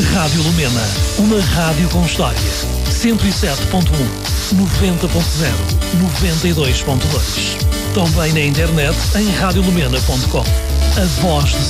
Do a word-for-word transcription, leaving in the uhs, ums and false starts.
Rádio Lumena, uma rádio com história. cento e sete ponto um, noventa ponto zero, noventa e dois ponto dois. Também na internet em rádio lumena ponto com. A voz de